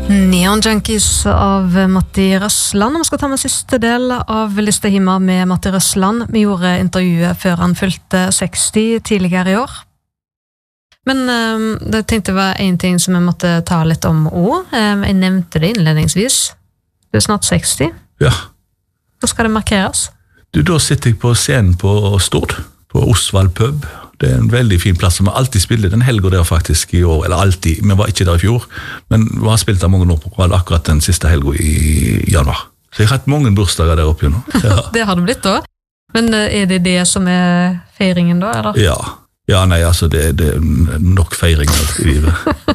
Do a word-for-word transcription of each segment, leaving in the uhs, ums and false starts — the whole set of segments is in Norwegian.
Neon Junkies av Matti Røsland. Vi skal ta med siste del av Lista Hima med Matti Røsland. Vi gjorde intervjuet før han fylte seksti tidligere i år. Men um, det tenkte jeg var en ting som jeg måtte ta litt om også. Um, jeg nevnte det innledningsvis. Du er snart seksti. Ja. Hvor skal det markeres? Du, da sitter jeg på scenen på Stord, på Osvald pub. Det er en veldig fin plass som vi alltid spiller. Den helgen der faktisk i år, eller alltid, vi var ikke der i fjor, men vi har spilt der mange år på kveld, akkurat den siste helgen i januar. Så jeg har hatt mange bursdager der oppe nå. Ja. Det har det blitt da. Men er det det som er feiringen da, eller? Ja, ja nei, altså det, det er nok feiringer i livet.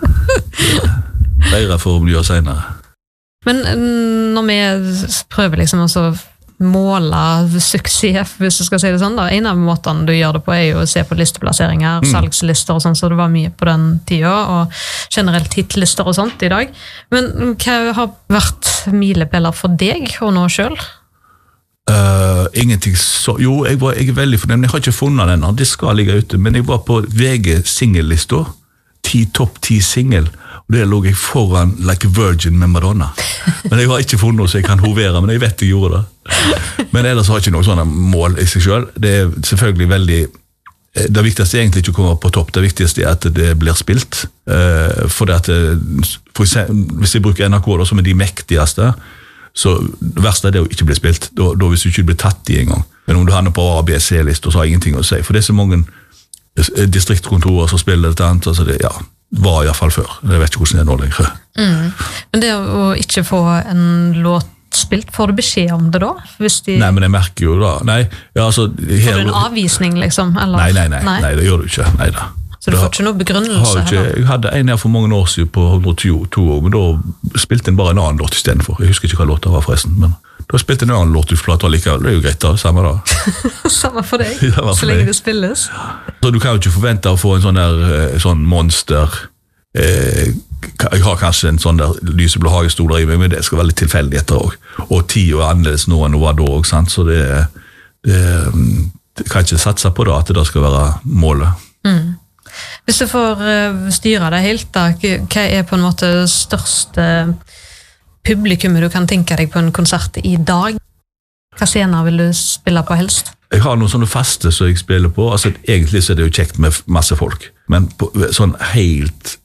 Feirer for å bli gjøre senere. Men når vi prøver liksom å måle suksess, hvis du skal si det sånn da, en av måtene du gjør det på er jo å se på listeplasseringer, mm. salgslister og sånn, så det var mye på den tida, og generelt hitlister og sånt i dag. Men hva har vært milepæler for deg og nå selv? Uh, ingenting så, jo, jeg, var, jeg er veldig fornøyd, men jeg har ikke funnet den, det skal ligge ute, men jeg var på V G singellista, ti topp ti singel, og der lå jeg foran Like a Virgin med Madonna. Men jeg har ikke funnet noe så jeg kan hovere, men jeg vet jeg gjorde det. Men ellers har jeg ikke noe sånne mål i seg selv. Det er selvfølgelig veldig, det viktigste er egentlig ikke å komme på topp, det viktigste er at det blir spilt. For det at, for eksempel, hvis jeg bruker N R K da, som er de mektigste, så det verste er det å ikke bli spilt, da, da hvis du ikke blir tatt i en gang. Men om du havner på A, B, C-list, så har jeg ingenting å si. For det er så mange distriktkontorer som spiller dette annet, altså det, ja, var i hvert fall før. Jeg vet ikke hvordan det er nå lenger. Mm. Men det å ikke få en låt spilt, får du beskjed om det da? Hvis de... Nei, men jeg merker jo da. Nei, ja, altså, her... Får du en avvisning, liksom? Eller? Nei, nei, nei, nei, nei, det gjør du ikke. Nei, da. Så du får ikke noe begrunnelse? Ikke, jeg hadde en her for mange år siden på hundre og to år, men da spilte en bare en annen låt i stedet for. Jeg husker ikke hva låta var forresten, men da spilte en annen låt ut for likevel. Det er jo greit da, samme da. Samme for deg, ja, for så lenge deg. det spilles. Så du kan jo ikke forvente å få en sånn der sånn monster. Eh, jeg har kanskje en sånn der lyseblå hagestol der i meg, men det skal være litt tilfeldig etter også. Og tida er annerledes nå enn det var da også, sant? Så det, det, det kan ikke satse på da, at det da skal være målet. Mm. Hvis du får styre deg helt da, hva er på en måte største publikummet du kan tenke deg på en konsert i dag? Hva scener vil du spille på helst? Jeg har noen sånne faste som jeg spiller på. Altså, egentlig så er det jo kjekt med masse folk, men på, sånn helt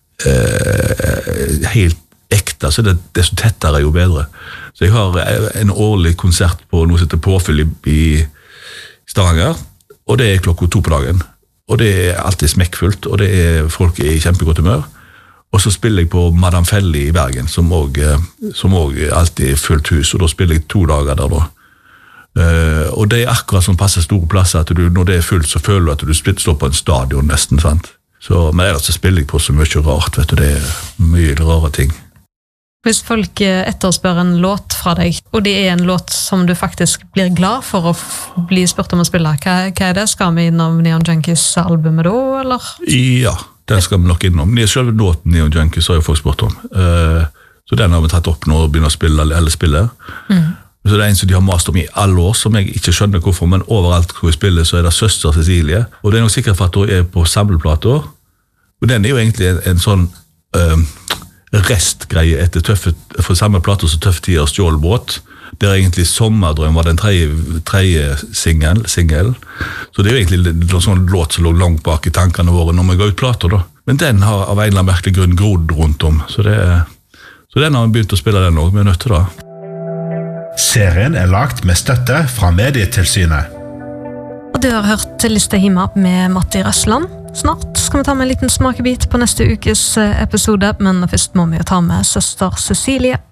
eh, helt ekte, så det, det er så tettere jo bedre. Så jeg har en årlig konsert på noe som heter Påfyll i, i Stavanger, og det er klokka to på dagen. Og det er alltid smekkfullt, og det er folk i kjempegodt humør. Og så spiller jeg på Madame Felli i Bergen, som også, som også alltid er fullt hus, og da spiller jeg to dager der da. Uh, og det er akkurat som passer store plasser, at du, når det er fullt, så føler du at du står på en stadion nesten, sant? Så, men ellers så spiller jeg på så mye rart, vet du, det er mye rare ting. Hvis folk etterspør en låt fra deg, og det er en låt som du faktisk blir glad for å bli spurt om å spille, hva, hva er det? Skal vi innom Neon Junkies albumet da, eller? Ja, den skal vi nok innom. Selve låten Neon Junkies har jo folk spurt om. Uh, så den har vi tatt opp nå og begynner å spille, eller spille. Mm. Så det er en som de har mast om i alle år, som jeg ikke skjønner hvorfor, men overalt hvor vi spiller så er det søster Cecilie, og det er nok sikkert for at hun er på samleplater, og den er jo egentlig en, en sånn uh, restgreie etter tøffe, for samme plater som Tøffe tider Stjålbåt, der egentlig Sommerdrøm var den tredje, tredje singel, singel, så det er jo egentlig en sånn låt som lå langt bak i tankene våre når vi går ut plater da, men den har av en eller annen merkelig grunn grodd rundt om, så, det, så den har vi begynt å spille den også, vi er nødt til da. Serien er lagt med støtte fra Medietilsynet. Og du har hørt Lista Hima med Matti Røsland. Snart skal vi ta med en liten smakebit på neste ukes episode, men først må vi jo ta med søster Cecilie.